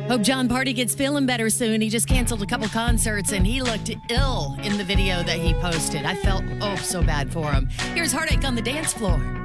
Hope John Party gets feeling better soon. He just canceled a couple concerts and he looked ill in the video that he posted. I felt, so bad for him. Here's Heartache on the Dance Floor.